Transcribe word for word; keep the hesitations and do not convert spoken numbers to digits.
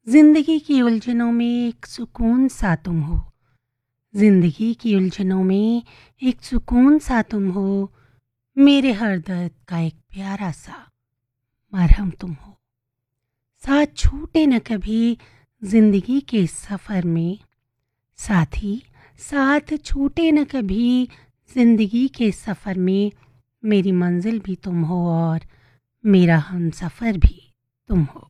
जिंदगी की उलझनों में एक सुकून सा तुम हो। जिंदगी की उलझनों में एक सुकून सा तुम हो। मेरे हर दर्द का एक प्यारा सा मरहम तुम हो। साथ छूटे न कभी जिंदगी के इस सफर में। साथी साथ छूटे न कभी जिंदगी के सफर में। मेरी मंजिल भी तुम हो और मेरा हम सफर भी तुम हो।